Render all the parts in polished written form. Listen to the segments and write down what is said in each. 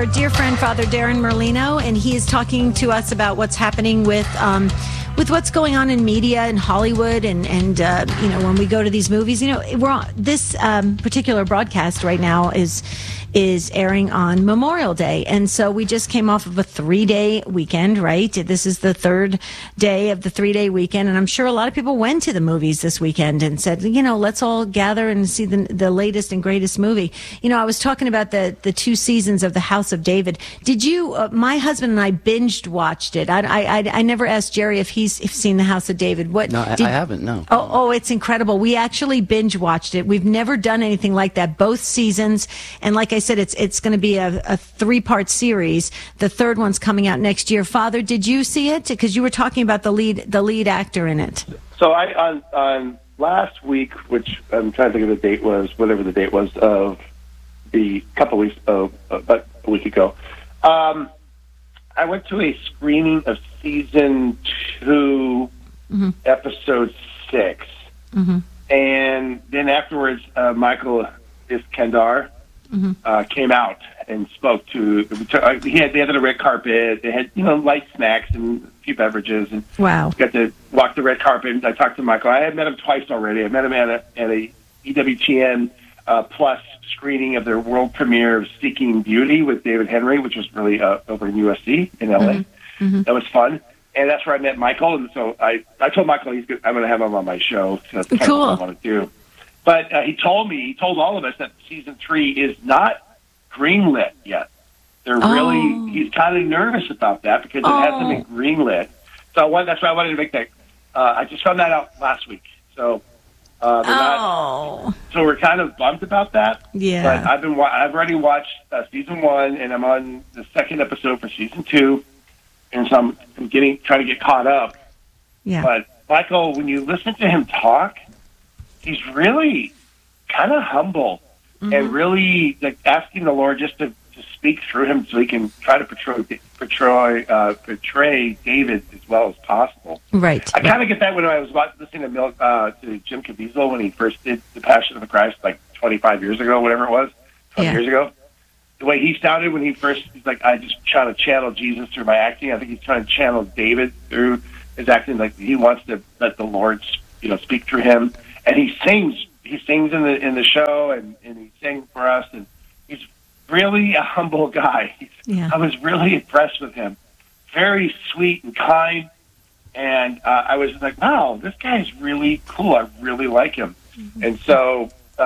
our dear friend, Father Darren Merlino, and he is talking to us about what's happening with what's going on in media in Hollywood, and when we go to these movies, we're on this particular broadcast right now is airing on Memorial Day. And so we just came off of a 3-day weekend, right? This is the third day of the 3-day weekend. And I'm sure a lot of people went to the movies this weekend and said, let's all gather and see the latest and greatest movie. I was talking about the 2 seasons of The House of David. Did you, my husband and I binged watched it. I never asked Jerry if he's seen The House of David. No, I haven't, no. Oh, it's incredible. We actually binge watched it. We've never done anything like that. Both seasons. And like I said, it's going to be a 3-part series. The third one's coming out next year. Father, did you see it? Because you were talking about the lead actor in it. So on last week, which I'm trying to think of the date was, whatever the date was of the couple weeks about a week ago, I went to a screening of season 2, episode 6, and then afterwards, Michael Iskandar came out and spoke to. They had a red carpet. They had light snacks and a few beverages, and got to walk the red carpet. And I talked to Michael. I had met him twice already. I met him at a EWTN Plus screening of their world premiere of Seeking Beauty with David Henry, which was really over in USC in LA. That was fun. And that's where I met Michael. And so I told Michael I'm going to have him on my show. So that's kind of what I want to do. But he told all of us that season 3 is not greenlit yet. He's kind of nervous about that because it hasn't been greenlit. So that's why I wanted to make that. I just found that out last week. So so we're kind of bummed about that. Yeah. But I've already watched season 1, and I'm on the 2nd episode for season 2, and so I'm trying to get caught up. Yeah. But Michael, when you listen to him talk, he's really kind of humble and really asking the Lord just to speak through him so he can try to portray David as well as possible. Right. I kind of get that when I was listening to Jim Caviezel when he first did The Passion of the Christ 25 years ago, whatever it was, 20 years ago. The way he sounded when he's like, I just try to channel Jesus through my acting. I think he's trying to channel David through his acting. Like he wants to let the Lord, speak through him. And he sings in the show, and he sang for us, and he's really a humble guy. I was really impressed with him. Very sweet and kind, and I was like, wow, this guy is really cool. I really like him. And so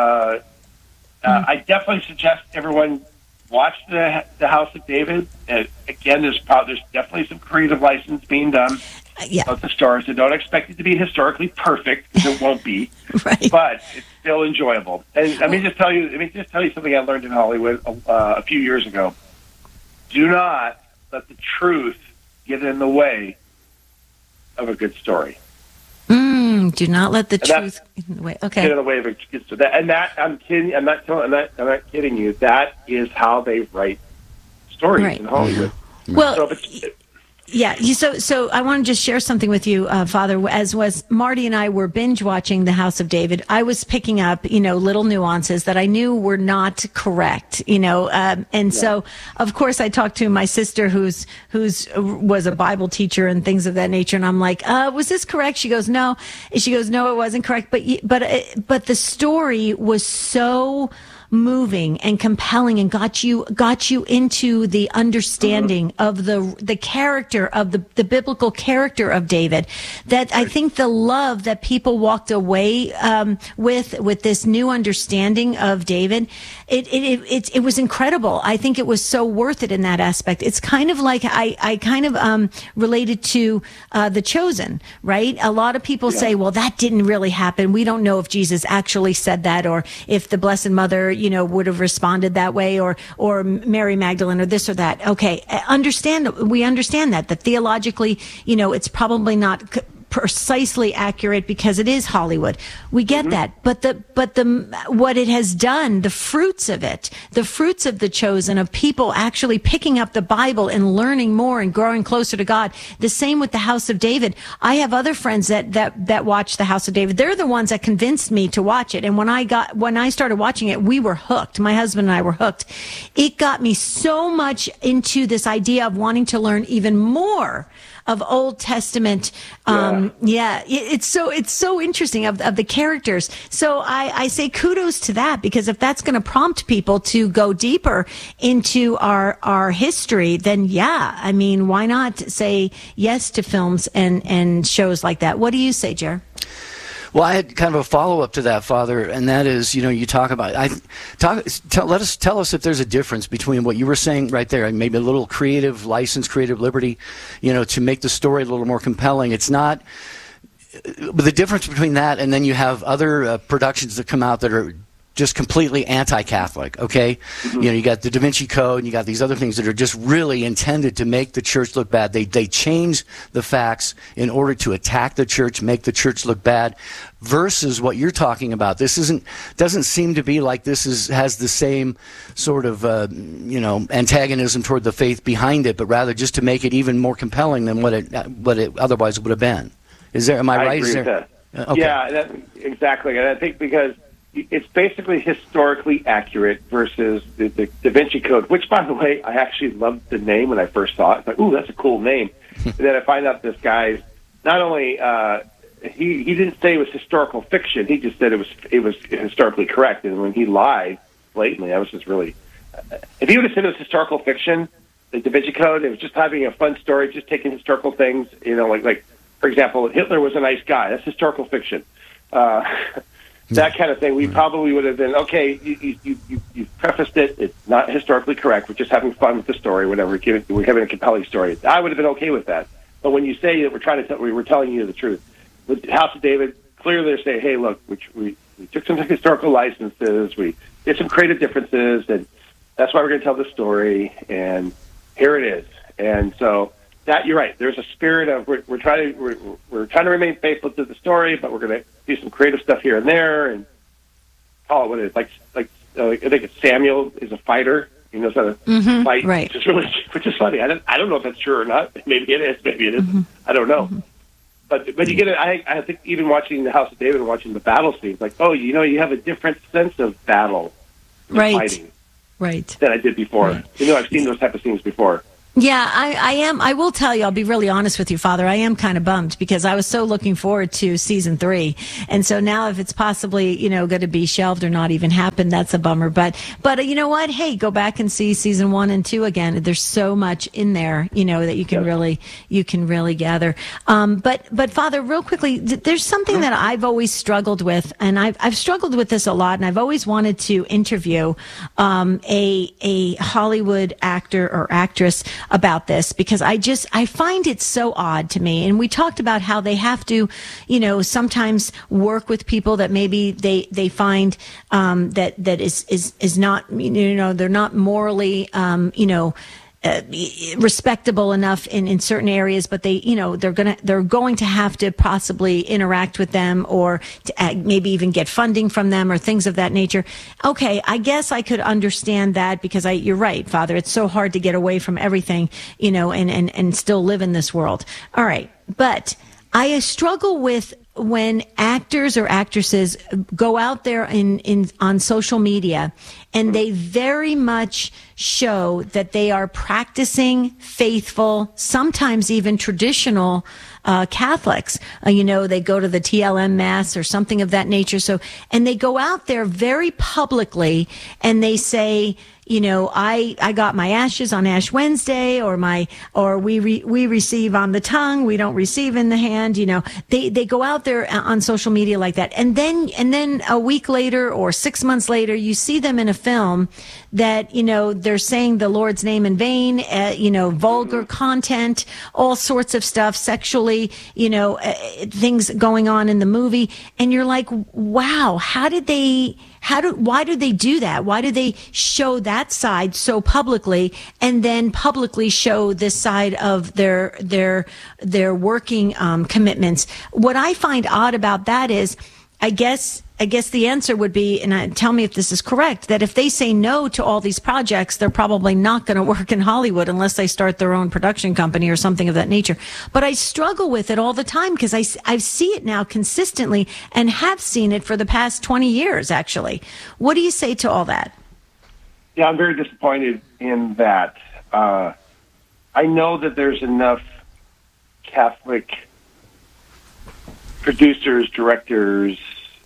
I definitely suggest everyone watch the House of David. Again, there's definitely some creative license being done. Of the story, so don't expect it to be historically perfect because it won't be. Right. But it's still enjoyable. And let me just tell you something I learned in Hollywood a few years ago. Do not let the truth get in the way of a good story. Do not let the truth get in the way. Okay. Get in the way of a good story. And that I'm kidding. I'm not kidding you. That is how they write stories in Hollywood. Well. Yeah, so I want to just share something with you, Father. As was Marty and I were binge watching The House of David, I was picking up, little nuances that I knew were not correct, so of course I talked to my sister who's was a Bible teacher and things of that nature, and I'm like, was this correct? She goes, no. She goes, no, it wasn't correct. But the story was so moving and compelling and got you into the understanding of the character of the biblical character of David, that I think the love that people walked away with this new understanding of David, it was incredible. I think it was so worth it in that aspect. It's kind of like I kind of related to The Chosen, right? A lot of people say, well, that didn't really happen. We don't know if Jesus actually said that, or if the Blessed Mother would have responded that way, or Mary Magdalene, or this or that. Okay, we understand that theologically, it's probably not precisely accurate because it is Hollywood. We get that. But what it has done, the fruits of it, the fruits of The Chosen, of people actually picking up the Bible and learning more and growing closer to God. The same with the House of David. I have other friends that watch the House of David. They're the ones that convinced me to watch it. And when I started watching it, we were hooked. My husband and I were hooked. It got me so much into this idea of wanting to learn even more of Old Testament. It's so interesting of the characters. So I say kudos to that, because if that's going to prompt people to go deeper into our history, then I mean, why not say yes to films and shows like that? What do you say, Jer? Well, I had kind of a follow-up to that, Father, and that is, you talk about, tell us if there's a difference between what you were saying right there, and maybe a little creative license, creative liberty, to make the story a little more compelling. It's not, but the difference between that and then you have other productions that come out that are just completely anti-Catholic, okay? Mm-hmm. You got the Da Vinci Code, and you got these other things that are just really intended to make the church look bad. They change the facts in order to attack the church, make the church look bad, versus what you're talking about. This doesn't seem to be like this has the same sort of antagonism toward the faith behind it, but rather just to make it even more compelling than what it otherwise would have been. Am I right? I agree with that. Okay. Yeah, exactly. And I think because it's basically historically accurate versus the Da Vinci Code, which, by the way, I actually loved the name when I first saw it. It's like, ooh, that's a cool name. And then I find out this guy's not only he didn't say it was historical fiction. He just said it was historically correct. And when he lied blatantly, I was just really. If he would have said it was historical fiction, the Da Vinci Code, it was just having a fun story, just taking historical things. Like for example, Hitler was a nice guy. That's historical fiction. That kind of thing, we probably would have been, okay, you prefaced it, it's not historically correct, we're just having fun with the story, whatever, we're having a compelling story. I would have been okay with that. But when you say that we're telling you the truth, with House of David, clearly they're saying, hey, look, we took some historical licenses, we did some creative differences, and that's why we're going to tell the story, and here it is. And so, that you're right. There's a spirit of we're trying to remain faithful to the story, but we're going to do some creative stuff here and there, and call it what it is. Like I think it's Samuel is a fighter. He knows how to fight, right? Which is funny. I don't know if that's true or not. Maybe it is. Maybe it isn't. I don't know. But you get it. I think even watching the House of David and watching the battle scenes, like you have a different sense of battle, fighting, right, than I did before. Right. I've seen those type of scenes before. Yeah, I am. I will tell you, I'll be really honest with you, Father. I am kind of bummed because I was so looking forward to season 3. And so now if it's possibly, going to be shelved or not even happen, that's a bummer. But you know what? Hey, go back and see season 1 and 2 again. There's so much in there, that you can really gather. But Father, real quickly, there's something that I've always struggled with, and I've struggled with this a lot, and I've always wanted to interview a Hollywood actor or actress about this, because I find it so odd to me. And we talked about how they have to, sometimes work with people that maybe they find that is not, they're not morally, respectable enough in certain areas, but they're going to have to possibly interact with them, or to maybe even get funding from them or things of that nature. Okay, I guess I could understand that, because you're right, Father. It's so hard to get away from everything, and still live in this world. All right, but I struggle with when actors or actresses go out there on social media and they very much show that they are practicing faithful, sometimes even traditional Catholics. They go to the TLM Mass or something of that nature. So, and they go out there very publicly and they say, I got my ashes on Ash Wednesday, or we receive on the tongue, we don't receive in the hand. They go out there on social media like that, and then a week later or 6 months later, you see them in a film that they're saying the Lord's name in vain, vulgar content, all sorts of stuff, sexually, things going on in the movie, and you're like, wow, how did they why do they do that? Why do they show that side so publicly and then publicly show this side of their working commitments? What I find odd about that is, I guess the answer would be, and tell me if this is correct, that if they say no to all these projects, they're probably not going to work in Hollywood unless they start their own production company or something of that nature. But I struggle with it all the time because I see it now consistently and have seen it for the past 20 years, actually. What do you say to all that? Yeah, I'm very disappointed in that. I know that there's enough Catholic producers, directors,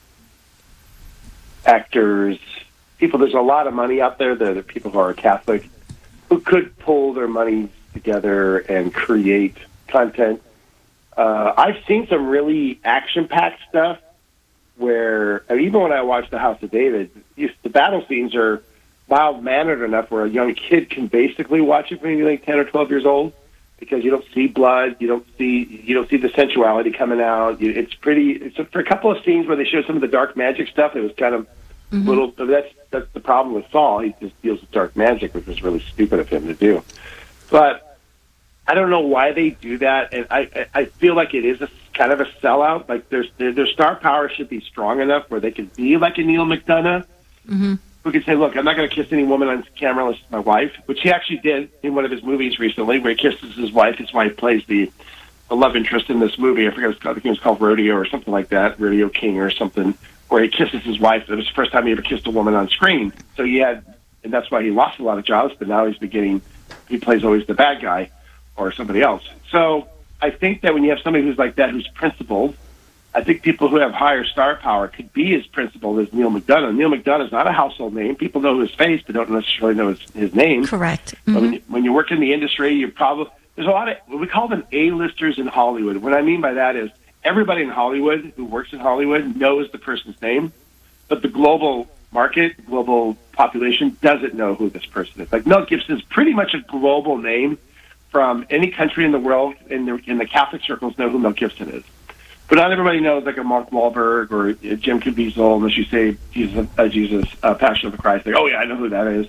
actors, people. There's a lot of money out there. There are people who are Catholic who could pull their money together and create content. I've seen some really action-packed stuff where, even when I watch The House of David, the battle scenes are mild-mannered enough where a young kid can basically watch it when you're like 10 or 12 years old, because you don't see blood, you don't see the sensuality coming out. It's for a couple of scenes where they show some of the dark magic stuff. It was kind of little. That's the problem with Saul. He just deals with dark magic, which was really stupid of him to do. But I don't know why they do that, and I feel like it is a kind of a sellout. Like their star power should be strong enough where they can be like a Neil McDonough. Mm-hmm. Who could say, look, I'm not going to kiss any woman on camera unless it's my wife, which he actually did in one of his movies recently, where he kisses his wife. His wife plays the love interest in this movie. I forget what it's called. I think it was called Rodeo or something like that, Rodeo King or something, where he kisses his wife. It was the first time he ever kissed a woman on screen. So and that's why he lost a lot of jobs, but now he plays always the bad guy or somebody else. So I think that when you have somebody who's like that, who's principled, I think people who have higher star power could be as principled as Neil McDonough. Neil McDonough is not a household name. People know his face, but don't necessarily know his name. Correct. Mm-hmm. When you work in the industry, there's a lot of, we call them A-listers in Hollywood. What I mean by that is everybody in Hollywood who works in Hollywood knows the person's name, but the global market, global population doesn't know who this person is. Like Mel Gibson's pretty much a global name from any country in the world, in the Catholic circles know who Mel Gibson is. But not everybody knows like a Mark Wahlberg or Jim Caviezel unless you say Jesus, Passion of the Christ. Like, oh yeah, I know who that is.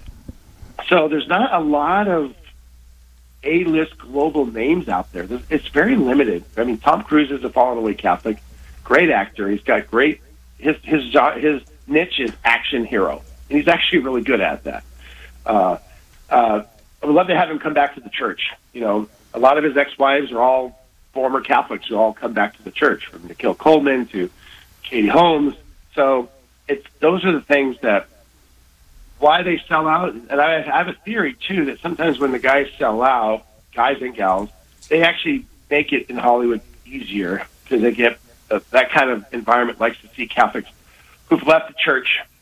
So there's not a lot of A-list global names out there. It's very limited. I mean, Tom Cruise is a fallen away Catholic, great actor. He's got his niche is action hero, and he's actually really good at that. I would love to have him come back to the church. You know, a lot of his ex-wives are all former Catholics who all come back to the church, from Nikhil Coleman to Katie Holmes. So those are the things that why they sell out. And I have a theory too that sometimes when the guys sell out, guys and gals, they actually make it in Hollywood easier because they get that kind of environment likes to see Catholics who've left the church